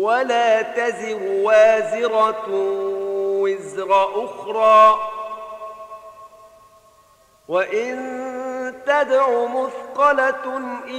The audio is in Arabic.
ولا تزر وازرة وزر أخرى، وإن تدع مثقلة